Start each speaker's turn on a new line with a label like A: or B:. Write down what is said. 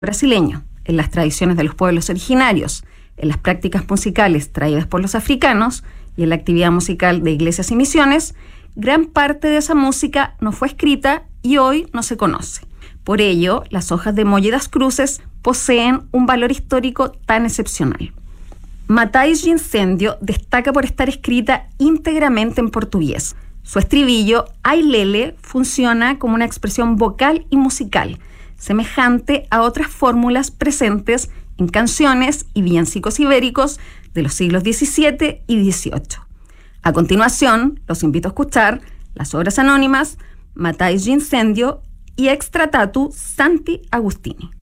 A: brasileño, en las tradiciones de los pueblos originarios, en las prácticas musicales traídas por los africanos y en la actividad musical de iglesias y misiones, gran parte de esa música no fue escrita y hoy no se conoce. Por ello, las hojas de Molle das Cruzes poseen un valor histórico tan excepcional. Matais de Incendio destaca por estar escrita íntegramente en portugués. Su estribillo, ai lele, funciona como una expresión vocal y musical, semejante a otras fórmulas presentes en canciones y villancicos ibéricos de los siglos XVII y XVIII. A continuación, los invito a escuchar las obras anónimas Matais de Incendio y Extratatu Santi Agustini.